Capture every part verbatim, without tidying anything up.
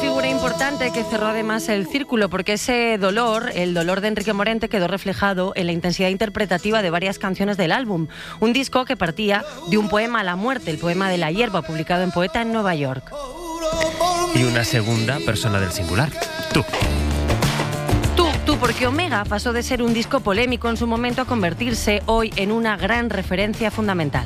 figura importante que cerró además el círculo, porque ese dolor, el dolor de Enrique Morente, quedó reflejado en la intensidad interpretativa de varias canciones del álbum. Un disco que partía de un poema a la muerte, el poema de la hierba, publicado en Poeta en Nueva York. Y una segunda persona del singular, tú. Tú, tú, porque Omega pasó de ser un disco polémico en su momento a convertirse hoy en una gran referencia fundamental.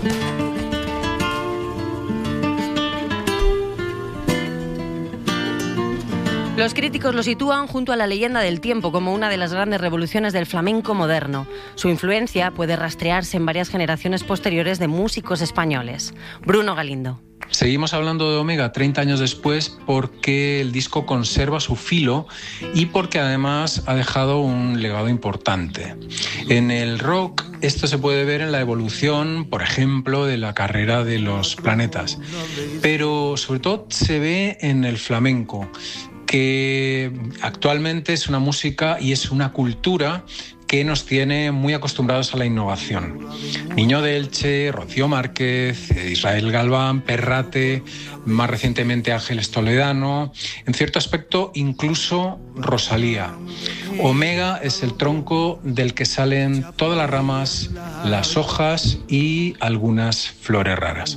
Los críticos lo sitúan junto a la leyenda del tiempo como una de las grandes revoluciones del flamenco moderno. Su influencia puede rastrearse en varias generaciones posteriores de músicos españoles. Bruno Galindo. Seguimos hablando de Omega treinta años después porque el disco conserva su filo y porque además ha dejado un legado importante. En el rock esto se puede ver en la evolución, por ejemplo, de la carrera de los Planetas, pero sobre todo se ve en el flamenco, que actualmente es una música y es una cultura que nos tiene muy acostumbrados a la innovación. Niño de Elche, Rocío Márquez, Israel Galván, Perrate, más recientemente Ángeles Toledano, en cierto aspecto incluso Rosalía. Omega es el tronco del que salen todas las ramas, las hojas y algunas flores raras.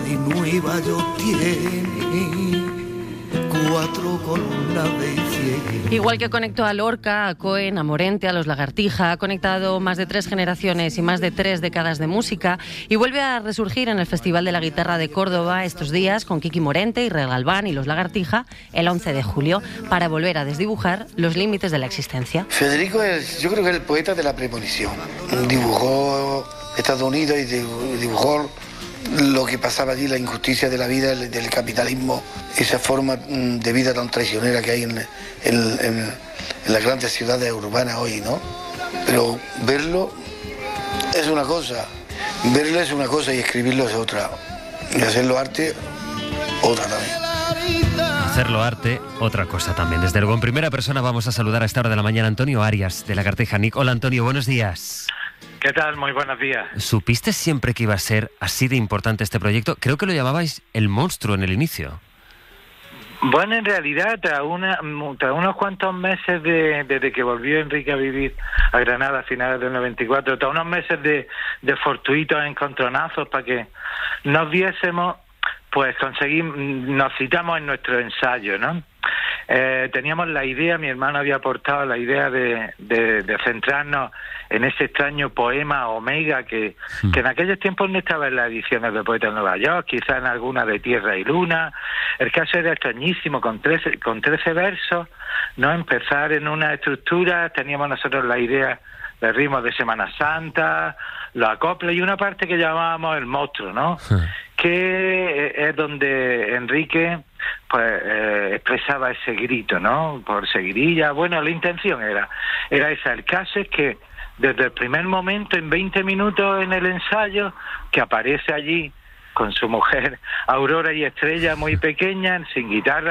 Igual que conectó a Lorca, a Cohen, a Morente, a Los Lagartija, ha conectado más de tres generaciones y más de tres décadas de música y vuelve a resurgir en el Festival de la Guitarra de Córdoba estos días con Kiki Morente, Israel Galván y Los Lagartija el once de julio para volver a desdibujar los límites de la existencia. Federico es, yo creo que es el poeta de la premonición. Dibujó Estados Unidos y dibujó lo que pasaba allí, la injusticia de la vida, del capitalismo, esa forma de vida tan traicionera que hay en, en, en, en las grandes ciudades urbanas hoy, ¿no? Pero verlo es una cosa, verlo es una cosa y escribirlo es otra, y hacerlo arte, otra también. Hacerlo arte, otra cosa también. Desde luego, en primera persona vamos a saludar a esta hora de la mañana a Antonio Arias, de Lagartija Nick. Hola Antonio, buenos días. ¿Qué tal? Muy buenos días. ¿Supiste siempre que iba a ser así de importante este proyecto? Creo que lo llamabais el monstruo en el inicio. Bueno, en realidad, tras, una, tras unos cuantos meses de, desde que volvió Enrique a vivir a Granada a finales del noventa y cuatro, tras unos meses de, de fortuitos encontronazos para que nos viésemos, pues conseguimos, nos citamos en nuestro ensayo, ¿no? Eh, teníamos la idea, mi hermano había aportado la idea de, de, de centrarnos en ese extraño poema Omega que, sí. que en aquellos tiempos no estaba en las ediciones de Poeta en Nueva York, quizá en alguna de Tierra y Luna. El caso era extrañísimo, con trece, con trece versos, no empezar en una estructura. Teníamos nosotros la idea de ritmos de Semana Santa, los acoples y una parte que llamábamos el monstruo, ¿no? Sí. Que es donde Enrique pues eh, expresaba ese grito, ¿no? Por seguirilla. Bueno, la intención era era esa. El caso es que desde el primer momento, en veinte minutos en el ensayo, que aparece allí con su mujer Aurora y Estrella muy pequeña, sin guitarra,